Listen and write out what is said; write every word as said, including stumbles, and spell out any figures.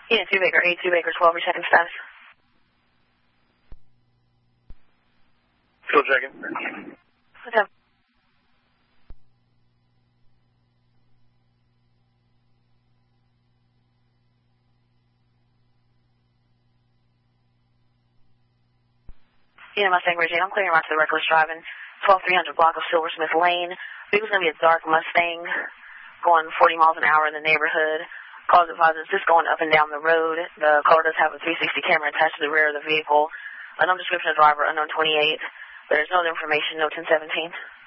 Yeah, two Baker, eight two Baker, twelve, recheck status. Still checking. What's up? Yeah, Mustang Virginia, I'm clearing out to the reckless driving, twelve three hundred block of Silversmith Lane. I think it's going to be a dark Mustang going forty miles an hour in the neighborhood. Cause advisors just going up and down the road. The car does have a three sixty camera attached to the rear of the vehicle. Unknown description of driver, unknown twenty-eight. There's no other information, no ten seventeen.